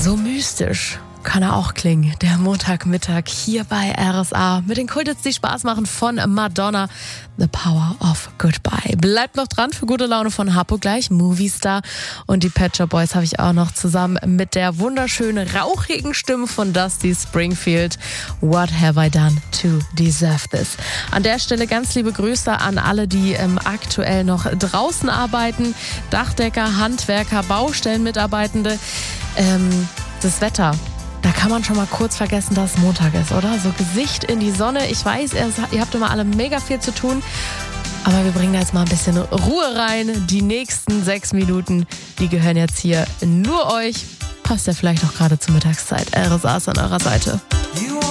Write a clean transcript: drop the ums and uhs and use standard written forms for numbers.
So mystisch kann er auch klingen, der Montagmittag hier bei RSA mit den Kulthits, die Spaß machen von Madonna, The Power of Goodbye. Bleibt noch dran für gute Laune von Harpo gleich, Movie Star und die Pet Shop Boys habe ich auch noch zusammen mit der wunderschönen, rauchigen Stimme von Dusty Springfield. What have I done to deserve this? An der Stelle ganz liebe Grüße an alle, die aktuell noch draußen arbeiten, Dachdecker, Handwerker, Baustellenmitarbeitende. Das Wetter, da kann man schon mal kurz vergessen, dass es Montag ist, oder? So Gesicht in die Sonne. Ich weiß, ihr habt immer alle mega viel zu tun, aber wir bringen da jetzt mal ein bisschen Ruhe rein. Die nächsten 6 Minuten, die gehören jetzt hier nur euch. Passt ja vielleicht auch gerade zur Mittagszeit. RSA ist an eurer Seite.